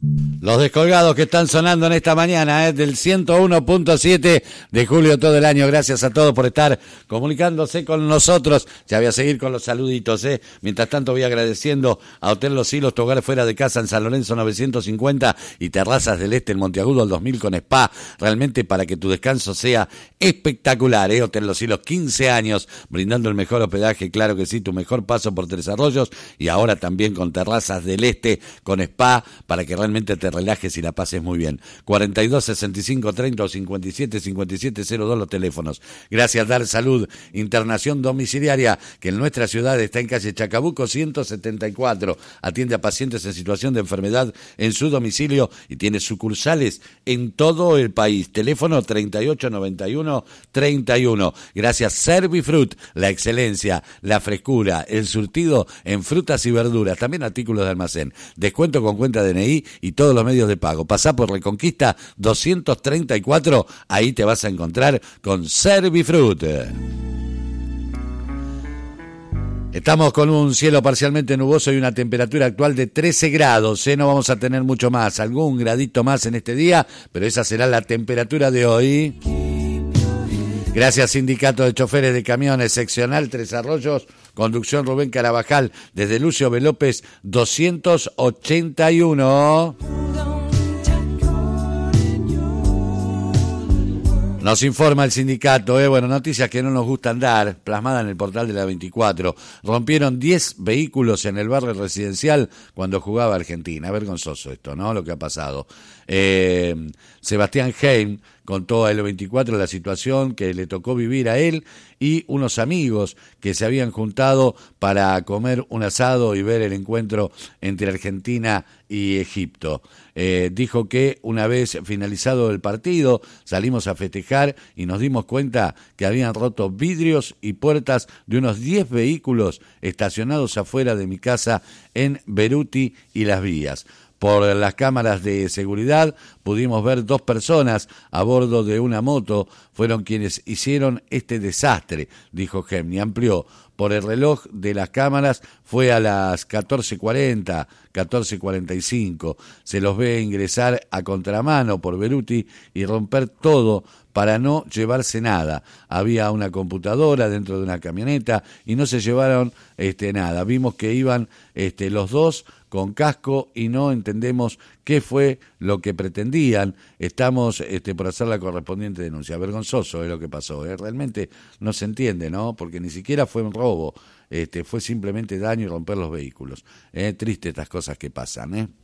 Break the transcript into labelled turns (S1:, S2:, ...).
S1: Los descolgados que están sonando en esta mañana, del 101.7 de julio todo el año. Gracias a todos por estar comunicándose con nosotros. Ya voy a seguir con los saluditos. Mientras tanto voy agradeciendo a Hotel Los Hilos, tu hogar fuera de casa en San Lorenzo 950 y Terrazas del Este en Monteagudo al 2000 con spa. Realmente para que tu descanso sea espectacular. Hotel Los Hilos, 15 años brindando el mejor hospedaje, claro que sí, tu mejor paso por Tres Arroyos y ahora también con Terrazas del Este con spa para que realmente te relajes y la pases muy bien. 42 65 30 o 57 57 02 los teléfonos. Gracias Dar Salud, internación domiciliaria, que en nuestra ciudad está en calle Chacabuco 174. Atiende a pacientes en situación de enfermedad en su domicilio y tiene sucursales en todo el país. Teléfono 3891 31. Gracias Servifrut, la excelencia, la frescura, el surtido en frutas y verduras, también artículos de almacén. Descuento con cuenta DNI y todos los medios de pago. Pasá por Reconquista 234, ahí te vas a encontrar con Servifrut. Estamos con un cielo parcialmente nuboso y una temperatura actual de 13 grados. No vamos a tener mucho más, algún gradito más en este día, pero esa será la temperatura de hoy. Gracias Sindicato de Choferes de Camiones, seccional Tres Arroyos, conducción Rubén Carabajal, desde Lucio B. López 281. Nos informa el sindicato, noticias que no nos gustan dar, plasmada en el portal de la 24. Rompieron 10 vehículos en el barrio residencial cuando jugaba Argentina. Vergonzoso esto, ¿no? Lo que ha pasado. Sebastián Heim contó a L24 la situación que le tocó vivir a él y unos amigos que se habían juntado para comer un asado y ver el encuentro entre Argentina y Egipto. Dijo que una vez finalizado el partido salimos a festejar y nos dimos cuenta que habían roto vidrios y puertas de unos 10 vehículos estacionados afuera de mi casa en Beruti y Las Vías. Por las cámaras de seguridad pudimos ver 2 personas a bordo de una moto, fueron quienes hicieron este desastre, dijo Gemni. Amplió, por el reloj de las cámaras fue a las 14:40, 14:45. Se los ve ingresar a contramano por Beruti y romper todo para no llevarse nada. Había una computadora dentro de una camioneta y no se llevaron nada. Vimos que iban los dos con casco y no entendemos qué fue lo que pretendían. Estamos por hacer la correspondiente denuncia. Vergonzoso es lo que pasó. Realmente no se entiende, ¿no? Porque ni siquiera fue un robo. Fue simplemente daño y romper los vehículos. Triste estas cosas que pasan,